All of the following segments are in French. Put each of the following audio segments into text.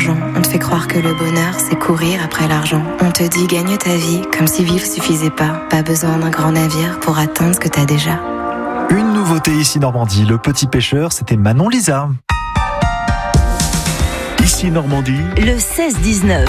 l'argent. On te fait croire que le bonheur, c'est courir après l'argent. On te dit gagne ta vie, comme si vivre suffisait pas. Pas besoin d'un grand navire pour atteindre ce que t'as déjà. Une nouveauté ici Normandie, le petit pêcheur, c'était Manon Lisa. Ici Normandie, le 16-19.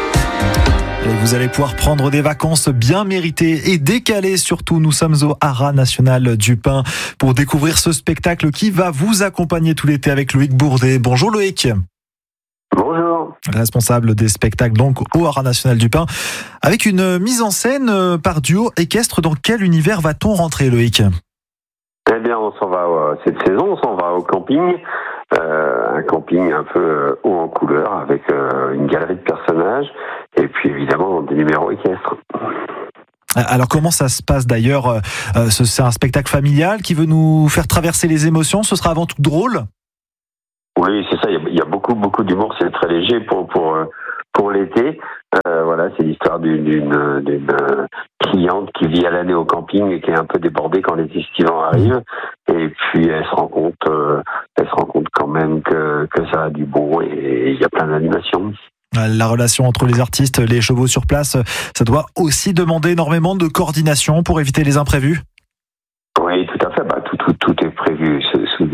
Et vous allez pouvoir prendre des vacances bien méritées et décalées surtout. Nous sommes au Haras National du Pin pour découvrir ce spectacle qui va vous accompagner tout l'été avec Loïc Bourdet. Bonjour Loïc. Bonjour. Responsable des spectacles donc au Haras National du Pin. Avec une mise en scène par duo équestre, dans quel univers va-t-on rentrer Loïc ? Eh bien, on s'en va cette saison, on s'en va au camping. Un camping un peu haut en couleur avec une galerie de personnages et puis évidemment des numéros équestres. Alors comment ça se passe d'ailleurs ? C'est un spectacle familial qui veut nous faire traverser les émotions. Ce sera avant tout drôle ? Oui, c'est ça. Il y a beaucoup d'humour. C'est très léger pour l'été. Voilà, c'est l'histoire d'une cliente qui vit à l'année au camping et qui est un peu débordée quand les estivants arrivent. Et puis elle se rend compte quand même que ça a du bon et il y a plein d'animations. La relation entre les artistes, les chevaux sur place, ça doit aussi demander énormément de coordination pour éviter les imprévus. Oui, tout à fait. Tout est prévu.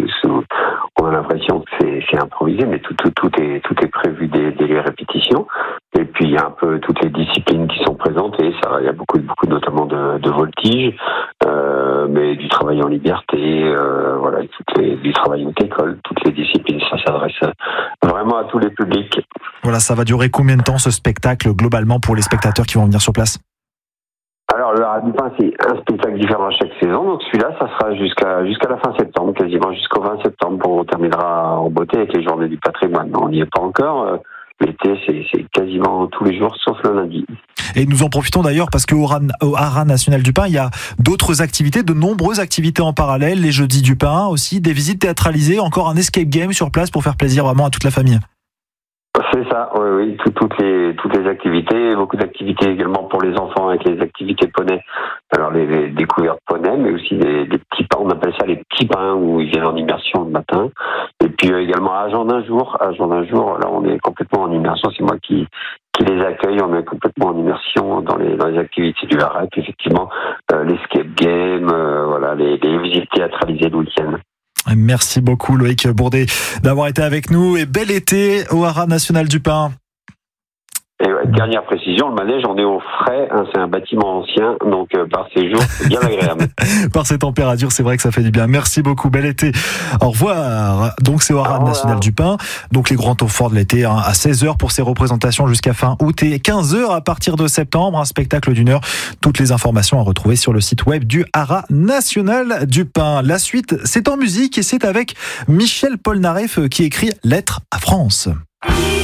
On a l'impression que c'est improvisé, mais tout est prévu dès les répétitions. Et puis il y a un peu toutes les disciplines qui sont présentes et ça, il y a beaucoup notamment de voltige, mais du travail en liberté, voilà, du travail en école, toutes les disciplines. Ça s'adresse vraiment à tous les publics. Voilà, ça va durer combien de temps ce spectacle globalement pour les spectateurs qui vont venir sur place ? Alors, le Haras du Pin, c'est un spectacle différent à chaque saison. Donc, celui-là, ça sera jusqu'à la fin septembre, quasiment jusqu'au 20 septembre. On terminera en beauté avec les journées du patrimoine. On n'y est pas encore. L'été, c'est quasiment tous les jours, sauf le lundi. Et nous en profitons d'ailleurs parce qu'au Haras National du Pin, il y a d'autres activités, de nombreuses activités en parallèle. Les jeudis du Pin aussi, des visites théâtralisées, encore un escape game sur place pour faire plaisir vraiment à toute la famille. C'est ça, oui, toutes les activités, beaucoup d'activités également pour les enfants avec les activités poney. Alors les découvertes poney, mais aussi des petits pains, on appelle ça les petits pains où ils viennent en immersion le matin. Et puis également à Agent d'un jour, là on est complètement en immersion, c'est moi qui les accueille, on est complètement en immersion dans les activités du Haras. Et puis effectivement l'escape game, voilà, les visites théâtralisées le week-end. Merci beaucoup Loïc Bourdet d'avoir été avec nous et bel été au Haras National du Pin. Et dernière précision, le manège, on est au frais, c'est un bâtiment ancien, donc par ces jours, c'est bien agréable. Par ces températures, c'est vrai que ça fait du bien. Merci beaucoup, bel été. Au revoir. Donc c'est au Haras National du Pin, donc les grands temps forts de l'été, à 16h pour ces représentations jusqu'à fin août et 15h à partir de septembre, un spectacle d'une heure. Toutes les informations à retrouver sur le site web du Haras National du Pin. La suite, c'est en musique et c'est avec Michel Polnareff qui écrit Lettre à France.